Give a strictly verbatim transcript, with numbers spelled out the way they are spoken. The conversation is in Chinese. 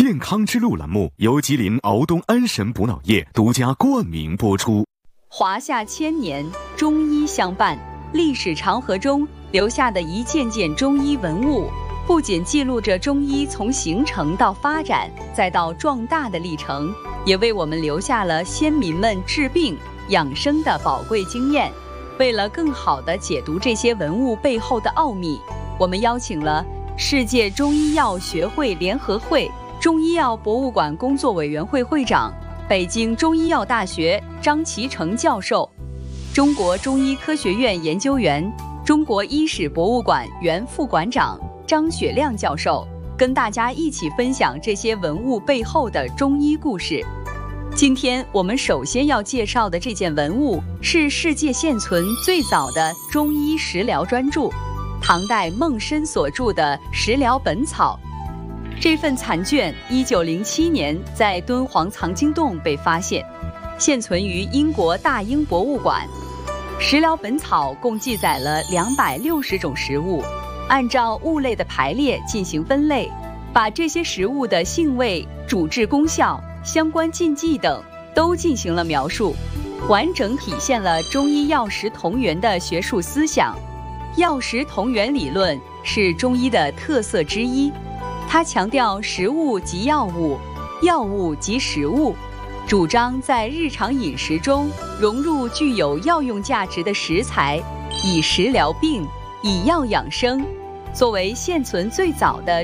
健康之路栏目由吉林敖东安神补脑液独家冠名播出。 华夏千年，中医相伴，历史长河中留下的一件件中医文物，不仅记录着中医从形成到发展再到壮大的历程，也为我们留下了先民们治病养生的宝贵经验。为了更好地解读这些文物背后的奥秘，我们邀请了世界中医药学会联合会中医药博物馆工作委员会会长、北京中医药大学张其成教授、中国中医科学院研究员、中国医史博物馆原副馆长张雪亮教授，跟大家一起分享这些文物背后的中医故事。今天我们首先要介绍的这件文物是世界现存最早的中医食疗专著，唐代孟申所著的《食疗本草》。这份残卷一九零七年在敦煌藏经洞被发现，现存于英国大英博物馆。《食疗本草》共记载了两百六十种食物，按照物类的排列进行分类，把这些食物的性味、主治功效、相关禁忌等都进行了描述，完整体现了中医药食同源的学术思想。药食同源理论是中医的特色之一，它强调食物即药物，药物即食物，主张在日常饮食中融入具有药用价值的食材，以食疗病，以药养生。作为现存最早的